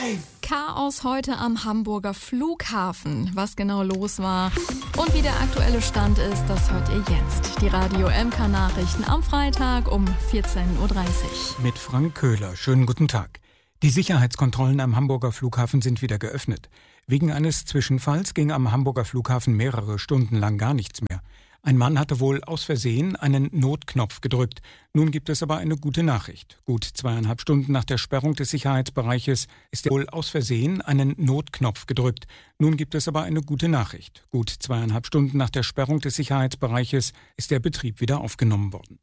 Chaos heute am Hamburger Flughafen. Was genau los war und wie der aktuelle Stand ist, das hört ihr jetzt. Die Radio MK Nachrichten am Freitag um 14.30 Uhr. Mit Frank Köhler. Schönen guten Tag. Die Sicherheitskontrollen am Hamburger Flughafen sind wieder geöffnet. Wegen eines Zwischenfalls ging am Hamburger Flughafen mehrere Stunden lang gar nichts mehr. Ein Mann hatte wohl aus Versehen einen Notknopf gedrückt. Nun gibt es aber eine gute Nachricht. Gut 2,5 Stunden nach der Sperrung des Sicherheitsbereiches ist er wohl aus Versehen einen Notknopf gedrückt. Nun gibt es aber eine gute Nachricht. Gut 2,5 Stunden nach der Sperrung des Sicherheitsbereiches ist der Betrieb wieder aufgenommen worden.